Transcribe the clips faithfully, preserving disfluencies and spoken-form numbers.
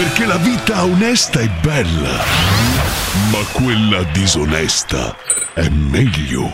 Perché la vita onesta è bella, ma quella disonesta è meglio.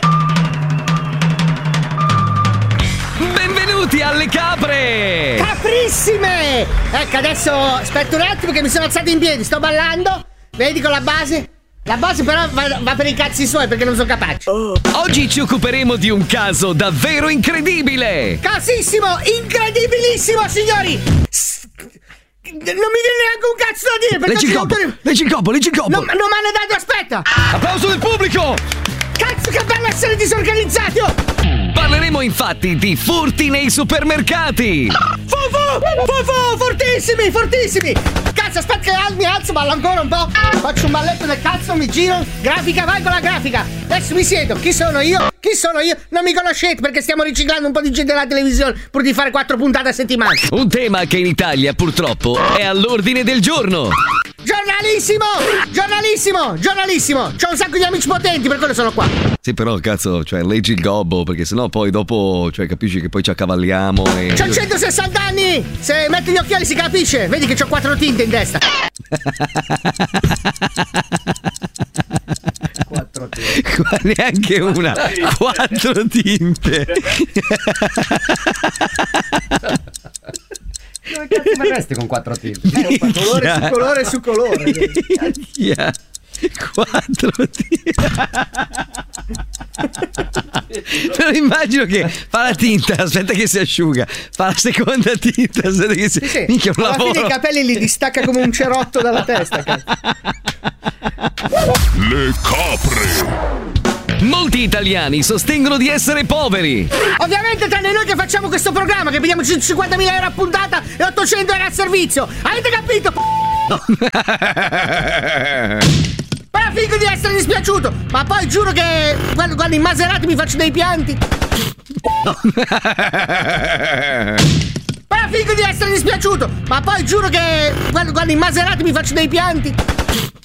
Benvenuti alle capre! Caprissime! Ecco, adesso aspetta un attimo che mi sono alzato in piedi, sto ballando. Vedi con la base? La base però va, va per i cazzi suoi perché non sono capace. Oh. Oggi ci occuperemo di un caso davvero incredibile! Casissimo! Incredibilissimo, signori! Non mi viene neanche un cazzo da dire perché leggi il copo, non... leggi il copo, leggi il copo. Non, non mi hanno dato, aspetta! Applauso del pubblico! Cazzo, che bello essere disorganizzati! Oh! Parleremo infatti di furti nei supermercati. Fufu! Fufu! Fortissimi, fortissimi! Cazzo, aspetta che mi alzo, ballo ancora un po'. Faccio un balletto del cazzo, mi giro. Grafica, vai con la grafica. Adesso mi siedo. Chi sono io? Chi sono io? Non mi conoscete perché stiamo riciclando un po' di gente della televisione pur di fare quattro puntate a settimana. Un tema che in Italia purtroppo è all'ordine del giorno. Giornalissimo! Giornalissimo! Giornalissimo! C'ho un sacco di amici potenti, per quello sono qua. Sì, però cazzo, cioè leggi il gobbo, perché sennò poi dopo, cioè capisci che poi ci accavalliamo e... C'ho centosessanta anni! Se metti gli occhiali si capisce! Vedi che c'ho quattro tinte in testa! Quattro tinte. Qua neanche una! Quattro tinte! Dove cazzo mi resti con quattro tinte? Eh, colore su colore su colore. Yeah. Quattro tinte. Però immagino che fa la tinta, aspetta che si asciuga, fa la seconda tinta, aspetta che si... Sì, sì. Minchia, un alla lavoro. fine i capelli li distacca come un cerotto dalla testa. Cazzo. Le capre. Molti italiani sostengono di essere poveri. Ovviamente tranne noi che facciamo questo programma, che pigliamo cinquantamila euro a puntata e ottocento euro a servizio. Avete capito? Ma figo di essere dispiaciuto. Ma poi giuro che quando, quando in Maserati mi faccio dei pianti. Ma figo di essere dispiaciuto. Ma poi giuro che quando, quando in Maserati mi faccio dei pianti.